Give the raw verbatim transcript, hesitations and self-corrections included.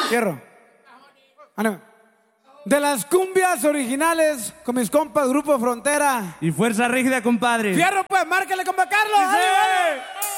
Fierro. Ánimo. De las cumbias originales con mis compas Grupo Frontera. Y Fuerza Rígida, compadre. Fierro, pues, márcale, compa Carlos. ¡Sí!